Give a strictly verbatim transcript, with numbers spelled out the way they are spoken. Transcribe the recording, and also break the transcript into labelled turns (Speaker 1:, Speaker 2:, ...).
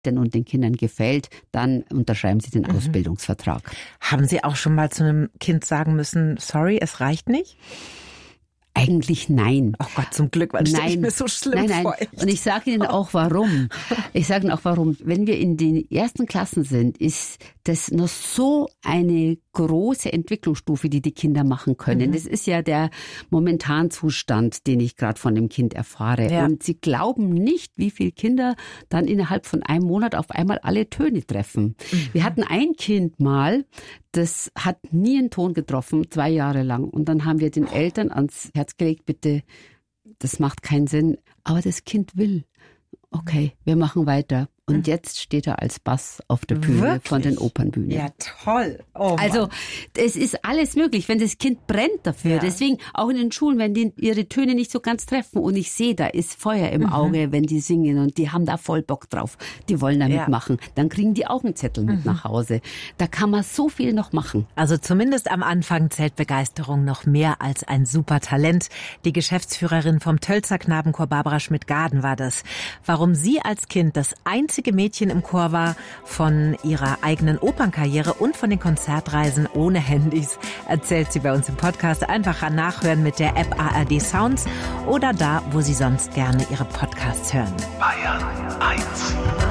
Speaker 1: denn und den Kindern gefällt, dann unterschreiben sie den mhm. Ausbildungsvertrag.
Speaker 2: Haben Sie auch schon mal zu einem Kind sagen müssen, sorry, es reicht nicht?
Speaker 1: Eigentlich nein.
Speaker 2: Oh Gott, zum Glück, weil das stelle ich mir so schlimm
Speaker 1: nein, nein.
Speaker 2: vor.
Speaker 1: Und ich sage Ihnen auch warum. Ich sage Ihnen auch warum. Wenn wir in den ersten Klassen sind, ist das noch so eine große Entwicklungsstufe, die die Kinder machen können. Mhm. Das ist ja der Momentanzustand, den ich gerade von dem Kind erfahre. Ja. Und Sie glauben nicht, wie viele Kinder dann innerhalb von einem Monat auf einmal alle Töne treffen. Mhm. Wir hatten ein Kind mal, das hat nie einen Ton getroffen, zwei Jahre lang. Und dann haben wir den Eltern ans Herz gelegt, bitte, das macht keinen Sinn. Aber das Kind will. Okay, wir machen weiter. Und jetzt steht er als Bass auf der Bühne Wirklich? Von den Opernbühnen.
Speaker 2: Ja, toll. Oh
Speaker 1: also es ist alles möglich, wenn das Kind brennt dafür. Ja. Deswegen auch in den Schulen, wenn die ihre Töne nicht so ganz treffen und ich sehe, da ist Feuer im mhm. Auge, wenn die singen und die haben da voll Bock drauf, die wollen da ja. mitmachen, dann kriegen die auch einen Zettel mit mhm. nach Hause. Da kann man so viel noch machen.
Speaker 2: Also zumindest am Anfang zählt Begeisterung noch mehr als ein super Talent. Die Geschäftsführerin vom Tölzer Knabenchor Barbara Schmidt-Gaden war das. Warum sie als Kind das einzige Mädchen im Chor war, von ihrer eigenen Opernkarriere und von den Konzertreisen ohne Handys, erzählt sie bei uns im Podcast. Einfach nachhören mit der App A R D Sounds oder da, wo Sie sonst gerne Ihre Podcasts hören.
Speaker 3: Bayern eins.